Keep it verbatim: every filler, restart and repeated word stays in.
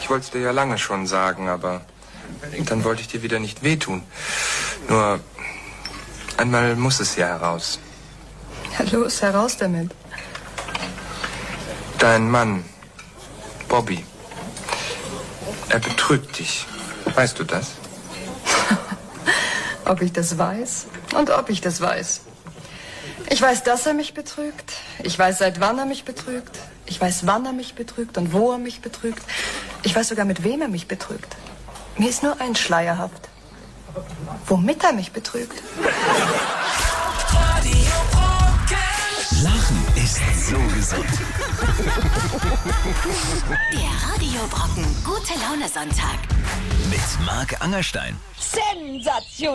Ich wollte es dir ja lange schon sagen, aber dann wollte ich dir wieder nicht wehtun. Nur einmal muss es ja heraus. Ja, los, heraus damit. Dein Mann, Bobby, er betrügt dich. Weißt du das? Ob ich das weiß und ob ich das weiß. Ich weiß, dass er mich betrügt. Ich weiß, seit wann er mich betrügt. Ich weiß, wann er mich betrügt und wo er mich betrügt. Ich weiß sogar, mit wem er mich betrügt. Mir ist nur ein schleierhaft. Womit er mich betrügt. Lachen ist so gesund. Der Radio Brocken Gute Laune Sonntag. Mit Marc Angerstein. Sensation!